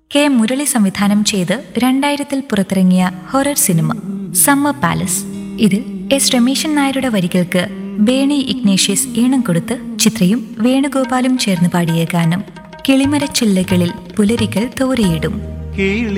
K Murali സംവിധാനം ചെയ്ത് 2000 പുറത്തിറങ്ങിയ ഹൊറർ സിനിമ സമ്മർ പാലസ്. ഇതിൽ എസ് രമേശൻ നായരുടെ വരികൾക്ക് ബേണി ഇഗ്നേഷ്യസ് ഈണം കൊടുത്ത് ചിത്രയും വേണുഗോപാലും ചേർന്ന് പാടിയ ഗാനം കിളിമരച്ചില്ലകളിൽ പുലരികൾ തോരയിടും.